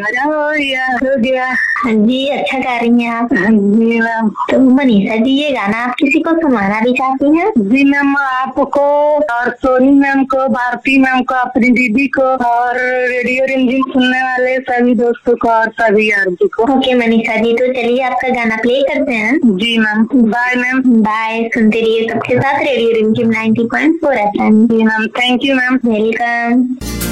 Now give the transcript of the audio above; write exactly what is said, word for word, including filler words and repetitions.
हो गया हो गया। हाँ जी, अच्छा गा रही हैं आप। हाँ जी मैम। तो मनीषा जी, ये गाना आप किसी को सुनाना भी चाहती हैं? जी मैम, आपको और सोनी मैम को, भारती मैम को, अपनी दीदी को और रेडियो रिमझिम सुनने वाले सभी दोस्तों को और सभी आरती को। ओके मनीषा जी, तो चलिए आपका गाना प्ले करते हैं। जी मैम, बाय मैम। बाय। सुनते रहिए सबके साथ रेडियो रिमझिम ninety point four FM. Ji ma'am, thank you ma'am. Welcome.